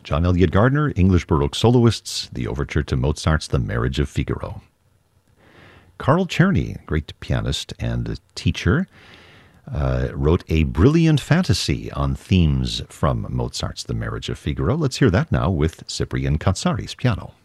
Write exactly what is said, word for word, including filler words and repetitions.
John Eliot Gardiner, English Baroque soloists, the overture to Mozart's The Marriage of Figaro. Carl Czerny, great pianist and teacher, uh, wrote a brilliant fantasy on themes from Mozart's The Marriage of Figaro. Let's hear that now with Cyprian Katsari's piano.